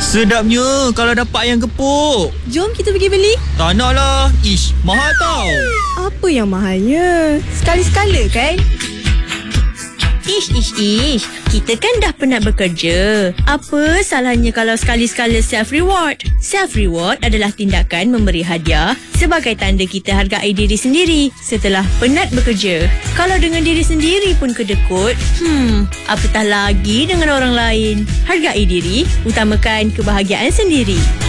Sedapnya kalau dapat ayam gepuk. Jom kita pergi beli. Tak nak lah. Ish, mahal tau. Apa yang mahalnya? Sekali-sekala kan? Ish. Kita kan dah penat bekerja. Apa salahnya kalau sekali-sekala self-reward? Self-reward adalah tindakan memberi hadiah sebagai tanda kita hargai diri sendiri setelah penat bekerja. Kalau dengan diri sendiri pun kedekut, apatah lagi dengan orang lain. Hargai diri, utamakan kebahagiaan sendiri.